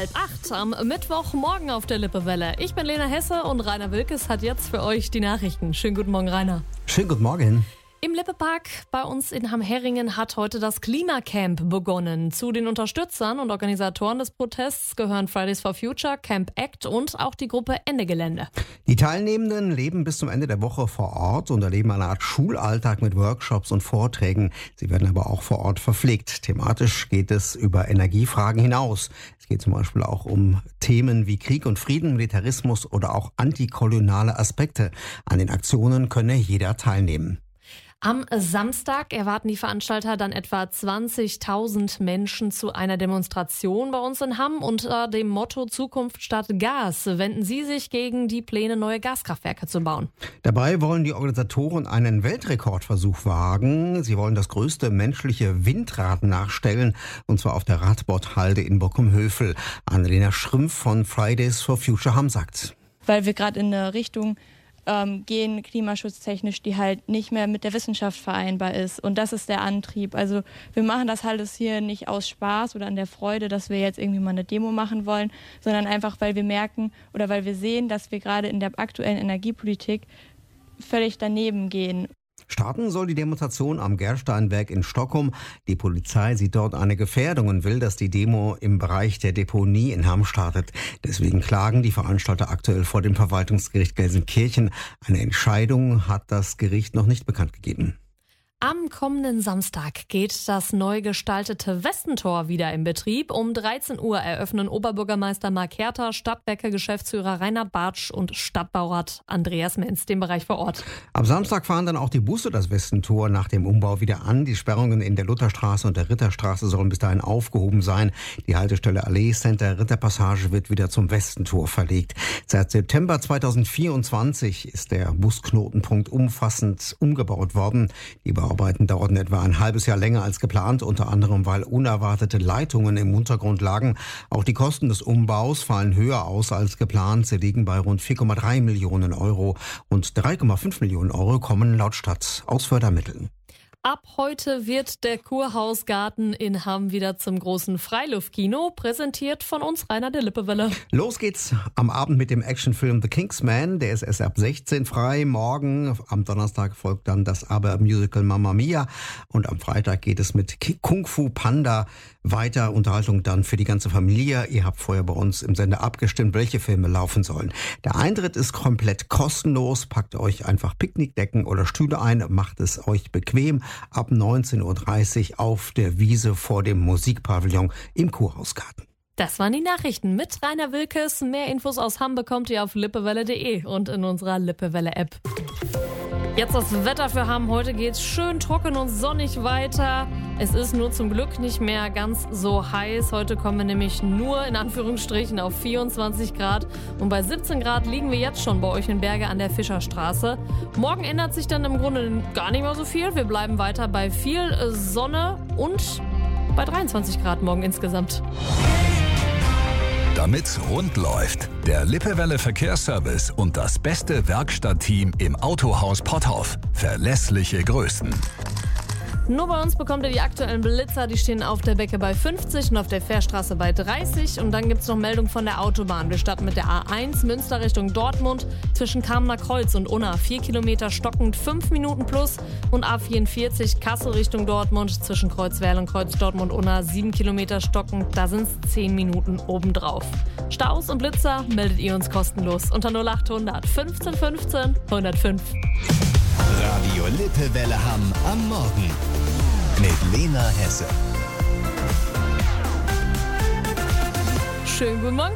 7:30 am Mittwochmorgen auf der Lippewelle. Ich bin Lena Hesse und Rainer Wilkes hat jetzt für euch die Nachrichten. Schönen guten Morgen, Rainer. Schönen guten Morgen. Im Lippepark bei uns in Hamheringen hat heute das Klimacamp begonnen. Zu den Unterstützern und Organisatoren des Protests gehören Fridays for Future, Camp Act und auch die Gruppe Ende Gelände. Die Teilnehmenden leben bis zum Ende der Woche vor Ort und erleben eine Art Schulalltag mit Workshops und Vorträgen. Sie werden aber auch vor Ort verpflegt. Thematisch geht es über Energiefragen hinaus. Es geht zum Beispiel auch um Themen wie Krieg und Frieden, Militarismus oder auch antikoloniale Aspekte. An den Aktionen könne jeder teilnehmen. Am Samstag erwarten die Veranstalter dann etwa 20.000 Menschen zu einer Demonstration bei uns in Hamm. Unter dem Motto Zukunft statt Gas wenden sie sich gegen die Pläne, neue Gaskraftwerke zu bauen. Dabei wollen die Organisatoren einen Weltrekordversuch wagen. Sie wollen das größte menschliche Windrad nachstellen, und zwar auf der Radbordhalde in Bockum-Hövel. Annalena Schrimpf von Fridays for Future Hamm sagt: Weil wir gerade in eine Richtung gehen, klimaschutztechnisch, die halt nicht mehr mit der Wissenschaft vereinbar ist. Und das ist der Antrieb. Also wir machen das halt hier nicht aus Spaß oder an der Freude, dass wir jetzt irgendwie mal eine Demo machen wollen, sondern einfach, weil wir merken oder weil wir sehen, dass wir gerade in der aktuellen Energiepolitik völlig daneben gehen. Starten soll die Demonstration am Gersteinwerk in Stockholm. Die Polizei sieht dort eine Gefährdung und will, dass die Demo im Bereich der Deponie in Hamm startet. Deswegen klagen die Veranstalter aktuell vor dem Verwaltungsgericht Gelsenkirchen. Eine Entscheidung hat das Gericht noch nicht bekannt gegeben. Am kommenden Samstag geht das neu gestaltete Westentor wieder in Betrieb. Um 13 Uhr eröffnen Oberbürgermeister Marc Herter, Stadtwerke-Geschäftsführer Reinhard Bartsch und Stadtbaurat Andreas Menz den Bereich vor Ort. Am Samstag fahren dann auch die Busse das Westentor nach dem Umbau wieder an. Die Sperrungen in der Lutherstraße und der Ritterstraße sollen bis dahin aufgehoben sein. Die Haltestelle Allee Center Ritterpassage wird wieder zum Westentor verlegt. Seit September 2024 ist der Busknotenpunkt umfassend umgebaut worden. Die Bauarbeiten dauerten etwa ein halbes Jahr länger als geplant, unter anderem weil unerwartete Leitungen im Untergrund lagen. Auch die Kosten des Umbaus fallen höher aus als geplant. Sie liegen bei rund 4,3 Millionen Euro und 3,5 Millionen Euro kommen laut Stadt aus Fördermitteln. Ab heute wird der Kurhausgarten in Hamm wieder zum großen Freiluftkino, präsentiert von uns Rainer der Lippewelle. Los geht's am Abend mit dem Actionfilm The Kingsman, der ist erst ab 16 frei. Morgen am Donnerstag folgt dann das Aber-Musical Mamma Mia und am Freitag geht es mit Kung Fu Panda weiter. Unterhaltung dann für die ganze Familie. Ihr habt vorher bei uns im Sender abgestimmt, welche Filme laufen sollen. Der Eintritt ist komplett kostenlos. Packt euch einfach Picknickdecken oder Stühle ein, macht es euch bequem. Ab 19:30 Uhr auf der Wiese vor dem Musikpavillon im Kurhausgarten. Das waren die Nachrichten mit Rainer Wilkes. Mehr Infos aus Hamm bekommt ihr auf lippewelle.de und in unserer Lippewelle-App. Jetzt das Wetter für Hamm. Heute geht's schön trocken und sonnig weiter. Es ist nur zum Glück nicht mehr ganz so heiß. Heute kommen wir nämlich nur in Anführungsstrichen auf 24 Grad. Und bei 17 Grad liegen wir jetzt schon bei euch in Berge an der Fischerstraße. Morgen ändert sich dann im Grunde gar nicht mehr so viel. Wir bleiben weiter bei viel Sonne und bei 23 Grad morgen insgesamt. Damit's rund läuft, der Lippewelle Verkehrsservice und das beste Werkstattteam im Autohaus Potthoff. Verlässliche Größen. Nur bei uns bekommt ihr die aktuellen Blitzer, die stehen auf der Becke bei 50 und auf der Fährstraße bei 30. Und dann gibt es noch Meldung von der Autobahn. Wir starten mit der A1 Münster Richtung Dortmund zwischen Kamener Kreuz und Unna. 4 Kilometer stockend, 5 Minuten plus. Und A44 Kassel Richtung Dortmund zwischen Kreuzwerl und Kreuz Dortmund Unna. 7 Kilometer stockend, da sind es 10 Minuten obendrauf. Staus und Blitzer meldet ihr uns kostenlos unter 0800 15 15 105. Radio Lippewelle Hamm am Morgen mit Lena Hesse. Schönen guten Morgen.